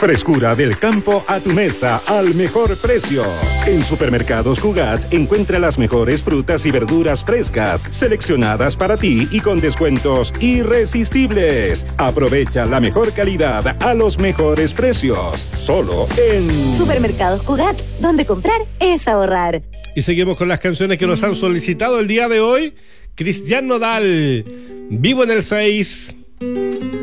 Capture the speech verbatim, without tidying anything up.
Frescura del campo a tu mesa al mejor precio. En Supermercados Cugat encuentra las mejores frutas y verduras frescas, seleccionadas para ti y con descuentos irresistibles. Aprovecha la mejor calidad a los mejores precios. Solo en Supermercados Cugat, donde comprar es ahorrar. Y seguimos con las canciones que nos han solicitado el día de hoy. Cristian Nodal, Vivo en el seis.